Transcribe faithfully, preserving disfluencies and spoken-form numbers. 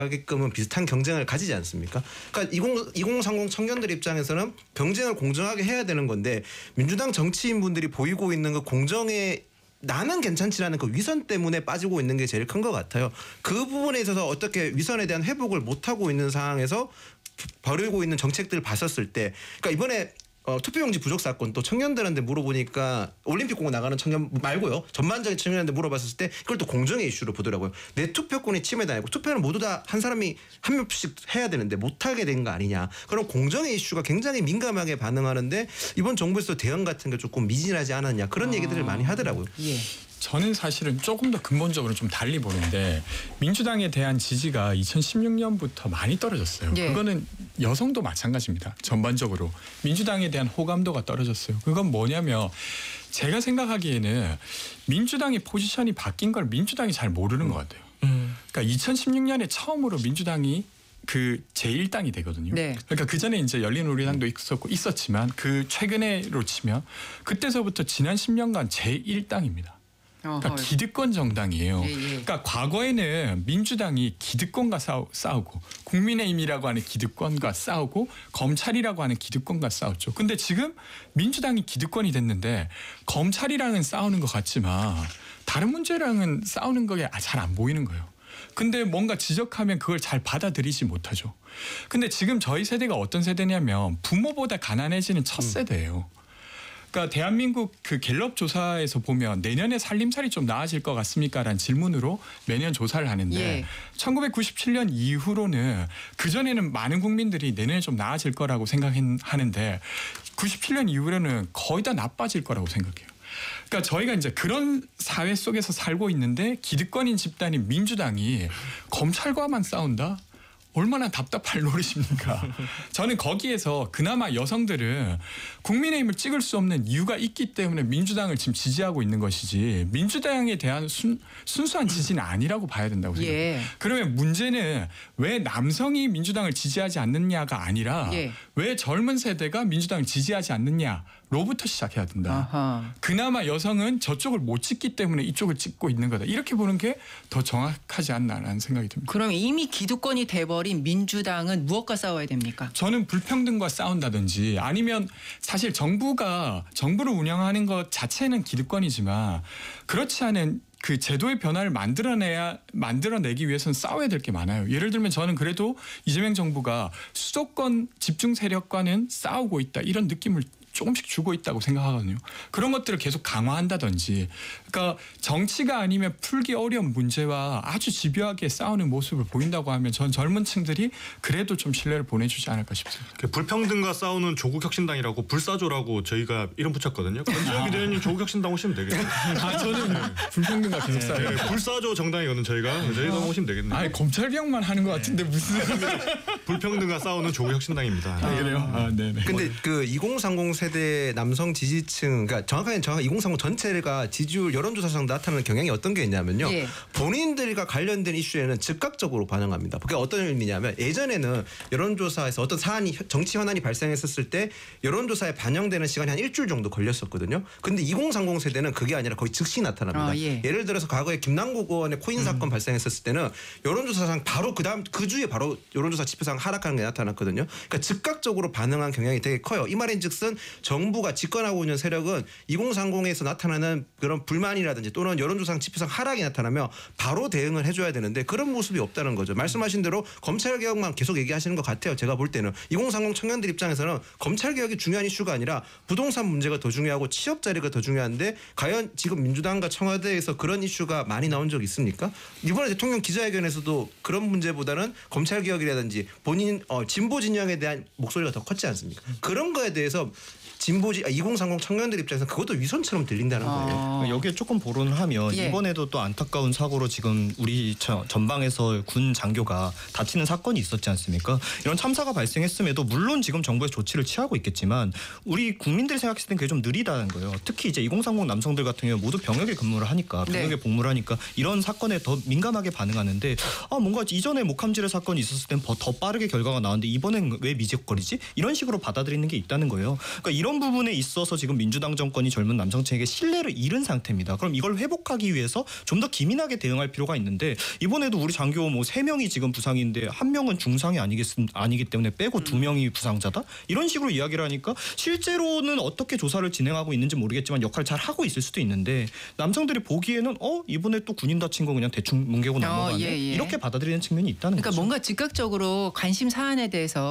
하게끔은 비슷한 경쟁을 가지지 않습니까? 그러니까 이공삼공 청년들 입장에서는 경쟁을 공정하게 해야 되는 건데 민주당 정치인분들이 보이고 있는 그 공정의 나는 괜찮지라는 그 위선 때문에 빠지고 있는 게 제일 큰 것 같아요. 그 부분에 있어서 어떻게 위선에 대한 회복을 못하고 있는 상황에서 벌이고 있는 정책들을 봤었을 때 그러니까 이번에 어, 투표용지 부족 사건 또 청년들한테 물어보니까 올림픽 공원 나가는 청년 말고요. 전반적인 청년한테 물어봤을 때 이걸 또 공정의 이슈로 보더라고요. 내 투표권이 침해당하고 투표는 모두 다 한 사람이 한 명씩 해야 되는데 못하게 된 거 아니냐. 그런 공정의 이슈가 굉장히 민감하게 반응하는데 이번 정부에서 대응 같은 게 조금 미진하지 않았냐. 그런 아, 얘기들을 많이 하더라고요. 예. 저는 사실은 조금 더 근본적으로 좀 달리 보는데 민주당에 대한 지지가 이천십육 년부터 많이 떨어졌어요. 예. 그거는 여성도 마찬가지입니다. 전반적으로 민주당에 대한 호감도가 떨어졌어요. 그건 뭐냐면 제가 생각하기에는 민주당의 포지션이 바뀐 걸 민주당이 잘 모르는 것 같아요. 음. 그러니까 이천십육 년에 처음으로 민주당이 그 제일 당이 되거든요. 네. 그러니까 그 전에 이제 열린우리당도 있었고 있었지만 그 최근에로 치면 그때서부터 지난 십 년간 제일 당입니다. 그러니까 기득권 정당이에요. 예, 예. 그러니까 과거에는 민주당이 기득권과 싸우, 싸우고 국민의힘이라고 하는 기득권과 싸우고 검찰이라고 하는 기득권과 싸웠죠. 근데 지금 민주당이 기득권이 됐는데 검찰이랑은 싸우는 것 같지만 다른 문제랑은 싸우는 게 잘 안 보이는 거예요. 근데 뭔가 지적하면 그걸 잘 받아들이지 못하죠. 근데 지금 저희 세대가 어떤 세대냐면 부모보다 가난해지는 첫 세대예요. 그러니까 대한민국 그 갤럽 조사에서 보면 내년에 살림살이 좀 나아질 것 같습니까? 라는 질문으로 매년 조사를 하는데 예. 천구백구십칠 년 이후로는 그전에는 많은 국민들이 내년에 좀 나아질 거라고 생각하는데 구십칠 년 이후로는 거의 다 나빠질 거라고 생각해요. 그러니까 저희가 이제 그런 사회 속에서 살고 있는데 기득권인 집단인 민주당이 검찰과만 싸운다? 얼마나 답답할 노릇입니까? 저는 거기에서 그나마 여성들은 국민의힘을 찍을 수 없는 이유가 있기 때문에 민주당을 지금 지지하고 있는 것이지 민주당에 대한 순, 순수한 지지는 아니라고 봐야 된다고 생각해요. 예. 그러면 문제는 왜 남성이 민주당을 지지하지 않느냐가 아니라 예. 왜 젊은 세대가 민주당을 지지하지 않느냐로부터 시작해야 된다. 아하. 그나마 여성은 저쪽을 못 찍기 때문에 이쪽을 찍고 있는 거다. 이렇게 보는 게 더 정확하지 않나라는 생각이 듭니다. 그럼 이미 기득권이 돼버린 민주당은 무엇과 싸워야 됩니까? 저는 불평등과 싸운다든지 아니면 사실 정부가 정부를 운영하는 것 자체는 기득권이지만 그렇지 않은 그 제도의 변화를 만들어내야 만들어내기 위해서는 싸워야 될 게 많아요. 예를 들면 저는 그래도 이재명 정부가 수도권 집중 세력과는 싸우고 있다 이런 느낌을 조금씩 주고 있다고 생각하거든요. 그런 것들을 계속 강화한다든지 그러니까 정치가 아니면 풀기 어려운 문제와 아주 집요하게 싸우는 모습을 보인다고 하면 전 젊은 층들이 그래도 좀 신뢰를 보내주지 않을까 싶습니다. 불평등과 싸우는 조국혁신당이라고 불사조라고 저희가 이름 붙였거든요. 권지혁 비대위원님 조국혁신당 오시면 되겠네요. 아 저는 불평등과 계속 싸워요. 네, 불사조 정당이거든 저희가. 저희가 오시면 되겠네요. 아니 검찰 개혁만 하는 것 같은데 무슨 불평등과 싸우는 조국혁신당입니다. 아, 그래요? 아, 네네. 근데 그 이공삼공 세대 남성 지지층, 그러니까 정확하게 정확히 이공삼공 전체가 지지율 여론조사상 나타나는 경향이 어떤 게 있냐면요. 예. 본인들과 관련된 이슈에는 즉각적으로 반응합니다. 그게 어떤 의미냐면 예전에는 여론조사에서 어떤 사안이 정치 현안이 발생했었을 때 여론조사에 반영되는 시간이 한 일주일 정도 걸렸었거든요. 근데 이공삼공 세대는 그게 아니라 거의 즉시 나타납니다. 아, 예. 예를 들어서 과거에 김남국 의원의 코인 사건 음. 발생했었을 때는 여론조사상 바로 그다음 그 주에 바로 여론조사 지표상 하락하는 게 나타났거든요. 그러니까 즉각적으로 반응한 경향이 되게 커요. 이 말인즉슨 정부가 집권하고 있는 세력은 이공삼공에서 나타나는 그런 불만이라든지 또는 여론조사상 지표상 하락이 나타나면 바로 대응을 해줘야 되는데 그런 모습이 없다는 거죠. 말씀하신 대로 검찰개혁만 계속 얘기하시는 것 같아요. 제가 볼 때는 이공삼공 청년들 입장에서는 검찰개혁이 중요한 이슈가 아니라 부동산 문제가 더 중요하고 취업 자리가 더 중요한데 과연 지금 민주당과 청와대에서 그런 이슈가 많이 나온 적 있습니까? 이번에 대통령 기자회견에서도 그런 문제보다는 검찰개혁이라든지 본인 어, 진보 진영에 대한 목소리가 더 컸지 않습니까? 그런 거에 대해서 진보지 아, 이공삼공 청년들 입장에서 그것도 위선처럼 들린다는 거예요. 아. 여기에 조금 보론을 하면 예. 이번에도 또 안타까운 사고로 지금 우리 전방에서 군 장교가 다치는 사건이 있었지 않습니까? 이런 참사가 발생했음에도 물론 지금 정부에서 조치를 취하고 있겠지만 우리 국민들이 생각했을 땐 그게 좀 느리다는 거예요. 특히 이제 이공삼공 남성들 같은 경우 모두 병역에 근무를 하니까 병역에 네. 복무를 하니까 이런 사건에 더 민감하게 반응하는데 아 뭔가 이전에 목함질의 사건이 있었을 땐 더 빠르게 결과가 나왔는데 이번엔 왜 미적거리지? 이런 식으로 받아들이는 게 있다는 거예요. 그러니까 이런 이런 부분에 있어서 지금 민주당 정권이 젊은 남성층에게 신뢰를 잃은 상태입니다. 그럼 이걸 회복하기 위해서 좀 더 기민하게 대응할 필요가 있는데 이번에도 우리 장교 뭐 세 명이 지금 부상인데 한 명은 중상이 아니겠 아니기 때문에 빼고 두 명이 부상자다 이런 식으로 이야기를 하니까 실제로는 어떻게 조사를 진행하고 있는지 모르겠지만 역할을 잘 하고 있을 수도 있는데 남성들이 보기에는 어 이번에 또 군인 다친 거 그냥 대충 뭉개고 넘어가네 예, 예. 이렇게 받아들이는 측면이 있다는 그러니까 거죠. 뭔가 즉각적으로 관심 사안에 대해서